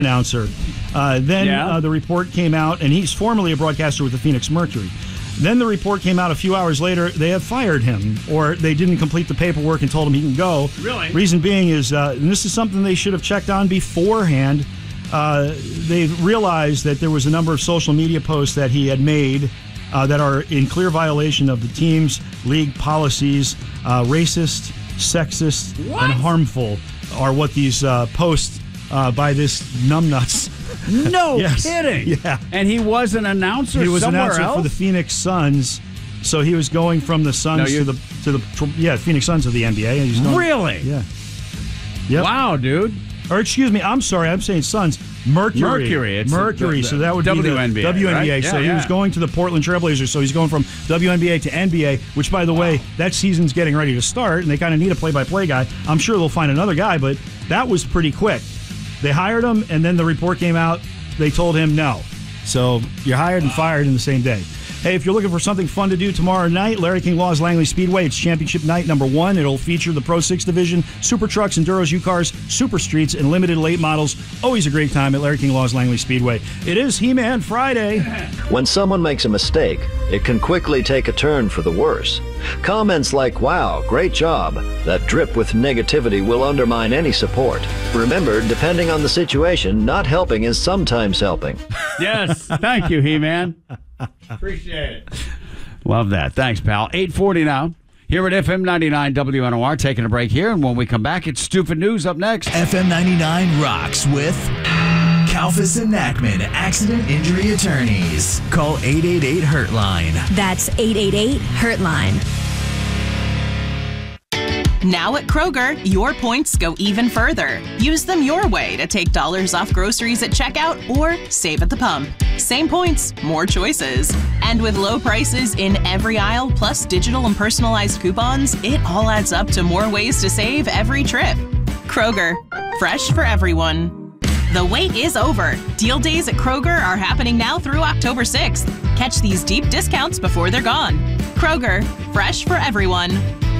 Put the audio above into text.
announcer. Then the report came out, and he's formerly a broadcaster with the Phoenix Mercury. Then the report came out a few hours later, they have fired him, or they didn't complete the paperwork and told him he can go. Really? Reason being is, and this is something they should have checked on beforehand, they realized that there was a number of social media posts that he had made that are in clear violation of the team's league policies. Racist, sexist, and harmful are what these posts by this numbnuts. No kidding. Yeah. And he was an announcer. He was an somewhere announcer else? for the Phoenix Suns. So he was going from the Suns to the Phoenix Suns of the NBA. And he's going, Really? Yeah. Yep. Wow, dude. Or excuse me, I'm sorry, I'm saying Suns. Mercury. It's Mercury. So that would WNBA, be the WNBA. right? So Yeah, he was going to the Portland Trailblazers. So he's going from WNBA to NBA, which, by the way, that season's getting ready to start, and they kind of need a play-by-play guy. I'm sure they'll find another guy, but that was pretty quick. They hired him, and then the report came out. They told him no. So you're hired and fired in the same day. Hey, if you're looking for something fun to do tomorrow night, Larry King Law's Langley Speedway, it's championship night number 1. It'll feature the Pro 6 division, Super Trucks, Enduros, U-Cars, Super Streets, and limited late models. Always a great time at Larry King Law's Langley Speedway. It is He-Man Friday. When someone makes a mistake, it can quickly take a turn for the worse. Comments like, "Wow, great job," that drip with negativity will undermine any support. Remember, depending on the situation, not helping is sometimes helping. Yes. Thank you, He-Man. Appreciate it. Love that. Thanks, pal. 8:40 now. Here at FM 99 WNOR, taking a break here. And when we come back, it's Stupid News up next. FM 99 rocks with Kalfas and Nachman Accident Injury Attorneys. Call 888-HURT-LINE. That's 888-HURT-LINE. Now at Kroger, your points go even further. Use them your way to take dollars off groceries at checkout or save at the pump. Same points, more choices. And with low prices in every aisle, plus digital and personalized coupons, it all adds up to more ways to save every trip. Kroger, fresh for everyone. The wait is over. Deal days at Kroger are happening now through October 6th. Catch these deep discounts before they're gone. Kroger, fresh for everyone.